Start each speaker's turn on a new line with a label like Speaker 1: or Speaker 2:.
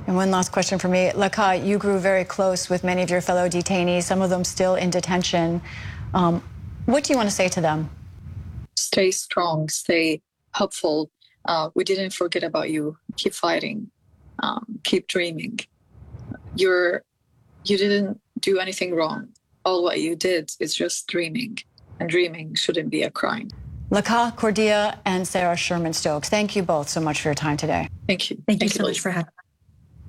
Speaker 1: And one last question for me. Laka, you grew very close with many of your fellow detainees, some of them still in detention. What do you want to say to them?
Speaker 2: Stay strong, stay hopeful. We didn't forget about you. Keep fighting, keep dreaming. You didn't do anything wrong. All what you did is just dreaming, and dreaming shouldn't be a crime.
Speaker 1: Laka Cordia and Sarah Sherman Stokes, thank you both so much for your time today.
Speaker 2: Thank you.
Speaker 3: Thank you so much for having me.